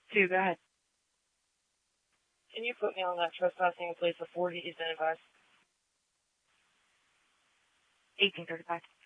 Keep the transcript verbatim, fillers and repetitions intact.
Two, go ahead. Can you put me on that trespassing in place of forty East Advice? eighteen thirty-five.